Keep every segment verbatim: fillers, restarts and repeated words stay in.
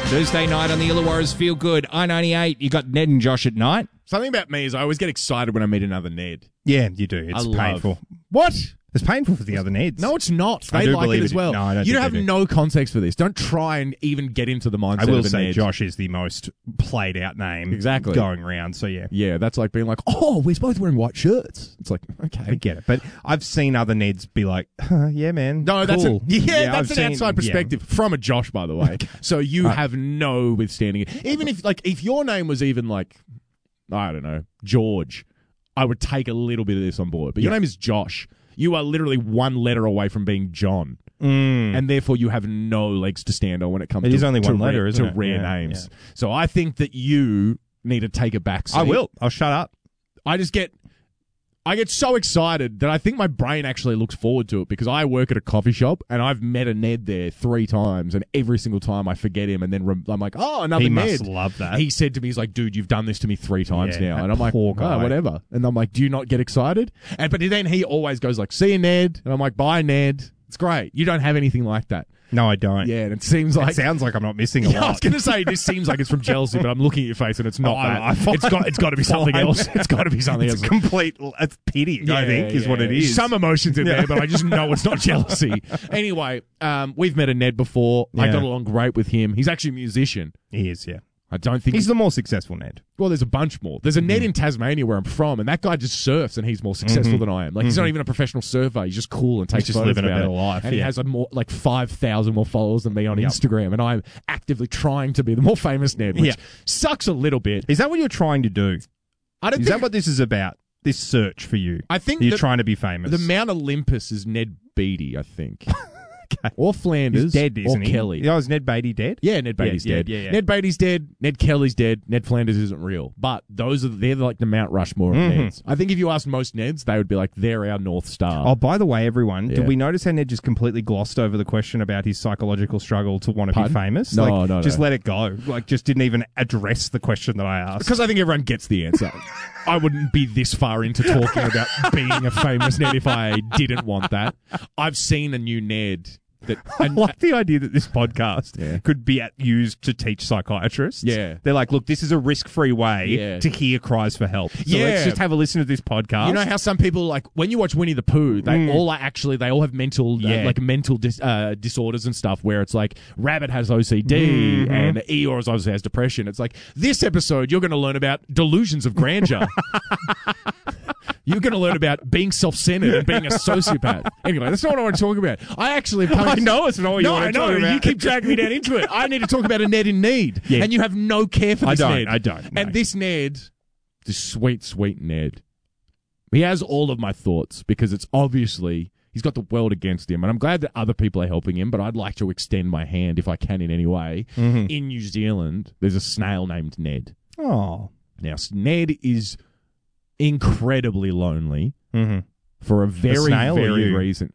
Thursday night on the Illawarra's Feel Good. I ninety-eight. You got Ned and Josh at night. Something about me is I always get excited when I meet another Ned. Yeah, you do. It's I love- painful. What? It's painful for the other Neds. No, it's not. I They do like believe it as it. well. No, I don't you think have they do. no context for this. Don't try and even get into the mindset I will of a say Ned. Josh is the most played out name Exactly. going around, so yeah. Yeah, that's like being like, oh, we're both wearing white shirts. It's like, okay. I get it. But I've seen other Neds be like, huh, yeah, man. No, that's cool. a, yeah, that's I've an seen- outside yeah. perspective from a Josh, by the way. So you Right. have no withstanding it. Even if like if your name was even like, I don't know, George, I would take a little bit of this on board. But your Yeah. name is Josh. You are literally one letter away from being John. Mm. And therefore you have no legs to stand on when it comes It to, is only to one letter, rare, isn't to it? rare Yeah, names. yeah. So I think that you need to take a back seat. I will. I'll shut up. I just get I get so excited that I think my brain actually looks forward to it because I work at a coffee shop and I've met a Ned there three times and every single time I forget him and then rem- I'm like, oh, another He Ned. must love that. He said to me, he's like, dude, you've done this to me three times Yeah, now. that And I'm like, poor oh, guy. whatever. And I'm like, do you not get excited? And But then he always goes like, see you, Ned. And I'm like, bye, Ned. It's great. You don't have anything like that. No, I don't. Yeah, and it seems like... It sounds like I'm not missing a Yeah, I lot. was going to say, this seems like it's from jealousy, but I'm looking at your face and it's not Oh, that. I- I find- it's got it's got to be something Fine. else. It's got to be something It's else. complete. It's pity, I think, is what it is. Some emotions in Yeah. there, but I just know it's not jealousy. Anyway, um, we've met a Ned before. I Yeah. got along great with him. He's actually a musician. He is, yeah. I don't think He's the more successful Ned. well, there's a bunch more. There's a Ned in Tasmania where I'm from, and that guy just surfs, and he's more successful than I am. Like he's not even a professional surfer. He's just cool and takes just photos living a about better it. life, And he yeah. has a more like five thousand more followers than me on Yep. Instagram, and I'm actively trying to be the more famous Ned, which Yeah. sucks a little bit. Is that what you're trying to do? I don't Is think. that what this is about? This search for you? I think You're the- trying to be famous. The Mount Olympus is Ned Beatty, I think. Okay. Or Flanders. He's dead, isn't or he? Kelly. Oh, is Ned Beatty dead? Yeah, Ned Beatty's Yeah, yeah, dead. yeah, yeah. Ned Beatty's dead. Ned Kelly's dead. Ned Flanders isn't real. But those are they're like the Mount Rushmore of Mhm. Neds. I think if you asked most Neds, they would be like, they're our North Star. Oh, by the way, everyone, Yeah. did we notice how Ned just completely glossed over the question about his psychological struggle to want to Pardon? be famous? No, like, no, Just no. let it go. Like, just didn't even address the question that I asked. Because I think everyone gets the answer. I wouldn't be this far into talking about being a famous Ned if I didn't want that. I've seen a new Ned that... I And, like the idea that this podcast Yeah. could be at, used to teach psychiatrists. Yeah. They're like, look, this is a risk-free way Yeah. to hear cries for help. So Yeah. let's just have a listen to this podcast. you know how some people, like, when you watch Winnie the Pooh, they Mm. all are actually, they all have mental, uh, Yeah. like, mental dis- uh, disorders and stuff where it's like, Rabbit has O C D Mhm. and Eeyore obviously has depression. It's like, this episode, you're going to learn about delusions of grandeur. You're going to learn about being self-centered and being a sociopath. Anyway, that's not what I want to talk about. I actually... I know it's not what you no, want I to know. talk about. You keep dragging me down into it. I need to talk about a Ned in need. Yeah. And you have no care for I this don't, Ned. I don't, no. And this Ned, this sweet, sweet Ned, he has all of my thoughts because it's obviously... He's got the world against him, and I'm glad that other people are helping him, but I'd like to extend my hand, if I can in any way. Mhm. In New Zealand, there's a snail named Ned. Oh. Now, Ned is incredibly lonely Mm-hmm. for a very, snail or very you? reason.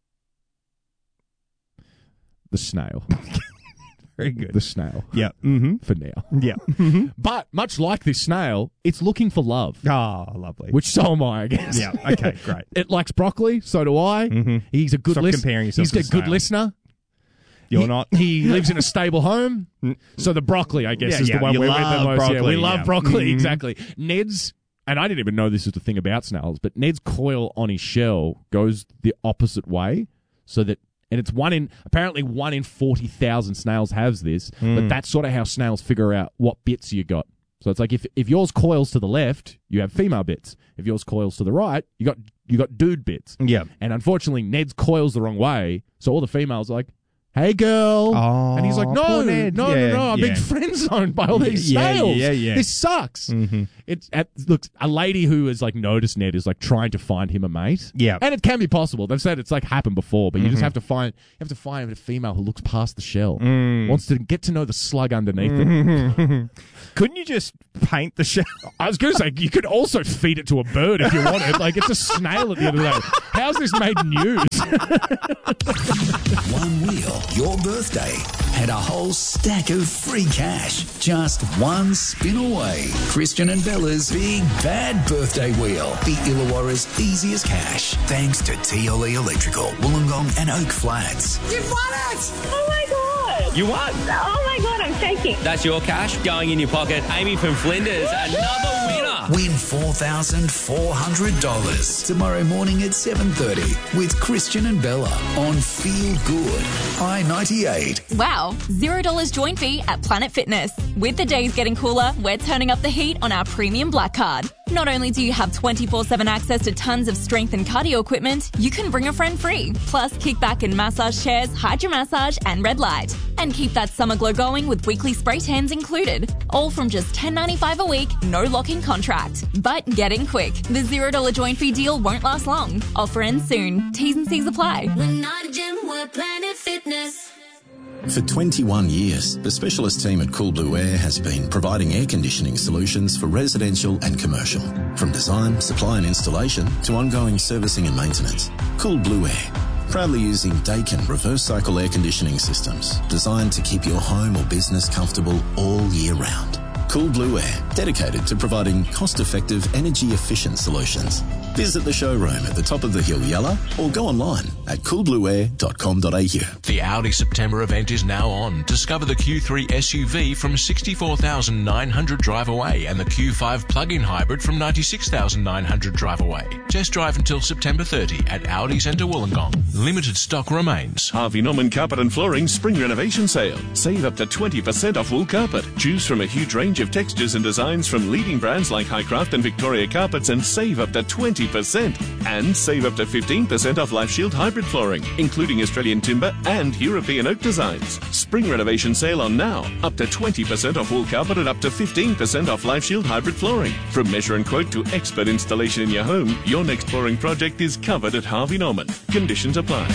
The snail. Very good. The snail. Yeah. Mm-hmm. For now. Yeah. Mm-hmm. But, much like this snail, it's looking for love. Oh, lovely. Which so am I, I guess. Yeah. Okay, great. It likes broccoli, so do I. Mm-hmm. He's a good Stop lis- comparing yourself He's to a the good snail. listener. You're he, not. He lives in a stable home. So the broccoli, I guess, Yeah, is yeah, the one you we're with the love most. Yeah, we broccoli, love yeah. broccoli, Mhm. exactly. Ned's, and I didn't even know this was the thing about snails, but Ned's coil on his shell goes the opposite way, so that, and it's one in, apparently one in forty thousand snails has this, Mm. but that's sort of how snails figure out what bits you got. So it's like if, if yours coils to the left, you have female bits. If yours coils to the right, you got you got dude bits. Yeah. And unfortunately, Ned's coils the wrong way, so all the females are like, hey, girl. Oh, and he's like, no, poor no, Ned. no, Yeah, no, I'm yeah. being friend zoned by all these Yeah, snails. yeah, yeah. This sucks. Mm-hmm. It's at, look, a lady who has like noticed Ned is like trying to find him a mate. Yeah. And it can be possible. They've said it's like happened before, but you just Mhm. have to find you have to find a female who looks past the shell. Mm. Wants to get to know the slug underneath it. Couldn't you just paint the shell? I was going to say, you could also feed it to a bird if you wanted. Like, it's a snail at the end of the day. How's this made news? One wheel, your birthday, and a whole stack of free cash. Just one spin away. Christian and Bella's Big Bad Birthday Wheel. The Illawarra's easiest cash. Thanks to T L E Electrical, Wollongong and Oak Flats. You've won it! Oh my god! You won. Oh my God, I'm shaking. That's your cash going in your pocket. Amy from Flinders, another winner. Win four thousand four hundred dollars tomorrow morning at seven thirty with Christian and Bella on Feel Good I ninety-eight. Wow, zero dollars join fee at Planet Fitness. With the days getting cooler, we're turning up the heat on our premium Black Card. Not only do you have twenty-four seven access to tons of strength and cardio equipment, you can bring a friend free. Plus, kickback and massage chairs, hydro massage and red light. And keep that summer glow going with weekly spray tans included. All from just ten dollars ninety-five a week, no lock-in contract. But get in quick. The zero dollars join fee deal won't last long. Offer ends soon. T's and C's apply. We're not a gym, we're Planet Fitness. For twenty-one years, the specialist team at Cool Blue Air has been providing air conditioning solutions for residential and commercial. From design, supply and installation to ongoing servicing and maintenance. Cool Blue Air, proudly using Daikin reverse cycle air conditioning systems designed to keep your home or business comfortable all year round. Cool Blue Air, dedicated to providing cost-effective, energy-efficient solutions. Visit the showroom at the top of the hill, Yella, or go online at cool blue air dot com dot a u. The Audi September event is now on. Discover the Q three S U V from sixty-four thousand nine hundred drive away and the Q five plug-in hybrid from ninety-six thousand nine hundred drive away. Test drive until September thirtieth at Audi Centre Wollongong. Limited stock remains. Harvey Norman Carpet and Flooring Spring Renovation Sale. Save up to twenty percent off wool carpet. Choose from a huge range of textures and designs from leading brands like Highcraft and Victoria Carpets and save up to twenty percent. And save up to fifteen percent off Life Shield hybrid flooring, including Australian timber and European oak designs. Spring renovation sale on now. Up to twenty percent off wool carpet and up to fifteen percent off Life Shield hybrid flooring. From measure and quote to expert installation in your home, your next flooring project is covered at Harvey Norman. Conditions apply.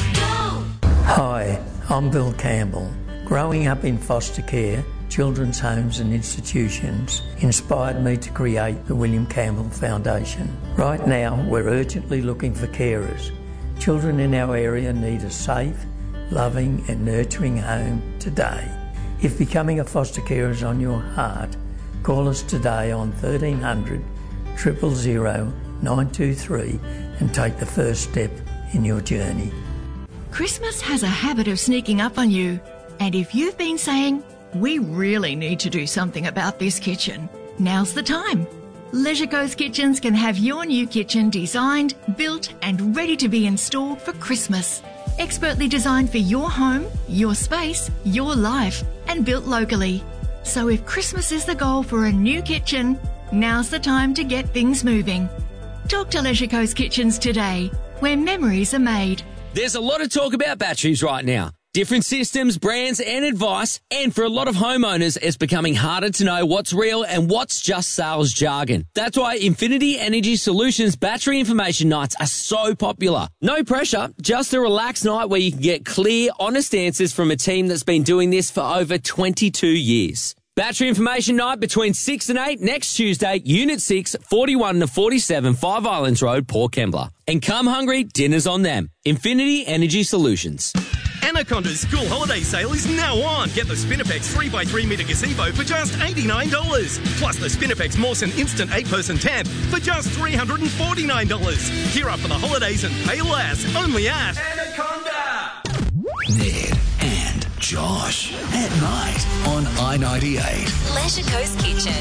Hi, I'm Bill Campbell. Growing up in foster care, children's homes and institutions inspired me to create the William Campbell Foundation. Right now, we're urgently looking for carers. Children in our area need a safe, loving and nurturing home today. If becoming a foster carer is on your heart, call us today on thirteen hundred, zero zero zero, nine two three and take the first step in your journey. Christmas has a habit of sneaking up on you, and if you've been saying, we really need to do something about this kitchen, now's the time. Leisure Coast Kitchens can have your new kitchen designed, built and ready to be installed for Christmas. Expertly designed for your home, your space, your life and built locally. So if Christmas is the goal for a new kitchen, now's the time to get things moving. Talk to Leisure Coast Kitchens today, where memories are made. There's a lot of talk about batteries right now. Different systems, brands and advice, and for a lot of homeowners, it's becoming harder to know what's real and what's just sales jargon. That's why Infinity Energy Solutions battery information nights are so popular. No pressure, just a relaxed night where you can get clear, honest answers from a team that's been doing this for over twenty-two years. Battery information night between six and eight next Tuesday, Unit six, forty-one to forty-seven, Five Islands Road, Port Kembla. And come hungry, dinner's on them. Infinity Energy Solutions. Anaconda's school holiday sale is now on. Get the Spinifex three by three metre gazebo for just eighty-nine dollars. Plus the Spinifex Mawson Instant eight person tent for just three hundred forty-nine dollars. Gear up for the holidays and pay less. Only at Anaconda. Ned and Josh at night on I ninety-eight. Leisure Coast Kitchen.